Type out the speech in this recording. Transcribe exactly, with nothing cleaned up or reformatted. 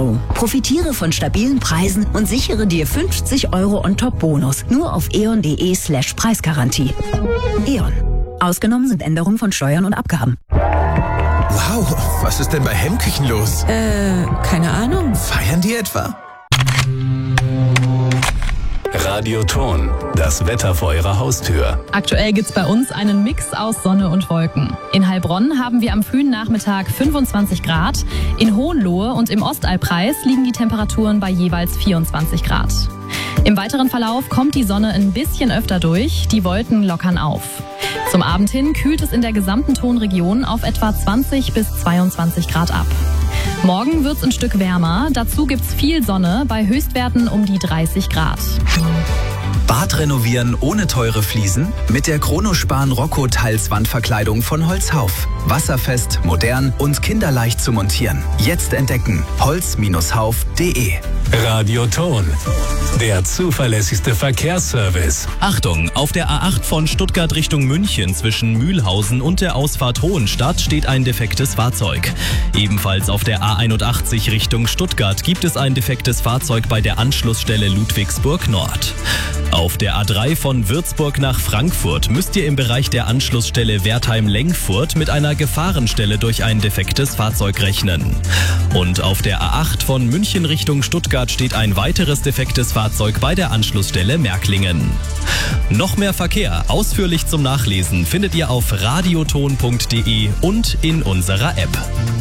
Sonnenstrom. Profitiere von stabilen Preisen und sichere dir fünfzig Euro on top Bonus. Nur auf eon.de slash Preisgarantie. E.ON. Ausgenommen sind Änderungen von Steuern und Abgaben. Wow, was ist denn bei Hemmküchen los? Äh, keine Ahnung. Feiern die etwa? Radioton, das Wetter vor Ihrer Haustür. Aktuell gibt's bei uns einen Mix aus Sonne und Wolken. In Heilbronn haben wir am frühen Nachmittag fünfundzwanzig Grad. In Hohenlohe und im Ostalbkreis liegen die Temperaturen bei jeweils vierundzwanzig Grad. Im weiteren Verlauf kommt die Sonne ein bisschen öfter durch, die Wolken lockern auf. Zum Abend hin kühlt es in der gesamten Tonregion auf etwa zwanzig bis zweiundzwanzig Grad ab. Morgen wird's ein Stück wärmer, dazu gibt's viel Sonne bei Höchstwerten um die dreißig Grad. Bad renovieren ohne teure Fliesen? Mit der Kronospan Rocco Tiles Wandverkleidung von Holzhauf. Wasserfest, modern und kinderleicht zu montieren. Jetzt entdecken holz Hauf punkt de. Radioton, der zuverlässigste Verkehrsservice. Achtung, auf der A acht von Stuttgart Richtung München zwischen Mühlhausen und der Ausfahrt Hohenstadt steht ein defektes Fahrzeug. Ebenfalls auf der A einundachtzig Richtung Stuttgart gibt es ein defektes Fahrzeug bei der Anschlussstelle Ludwigsburg Nord. Auf der A drei von Würzburg nach Frankfurt müsst ihr im Bereich der Anschlussstelle Wertheim-Lengfurt mit einer Gefahrenstelle durch ein defektes Fahrzeug rechnen. Und auf der A acht von München Richtung Stuttgart steht ein weiteres defektes Fahrzeug bei der Anschlussstelle Märklingen. Noch mehr Verkehr ausführlich zum Nachlesen findet ihr auf radioton punkt de und in unserer App.